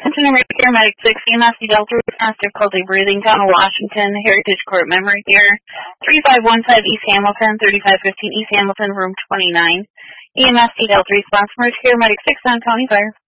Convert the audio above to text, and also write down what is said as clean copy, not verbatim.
Attention Emergency Paramedic 6, EMS Delta response difficulty breathing, Town of Washington, Heritage Court Memory Care, 3515 East Hamilton, 3515 East Hamilton, room 29. EMS Delta response, Emergency Paramedic 6 on County Fire.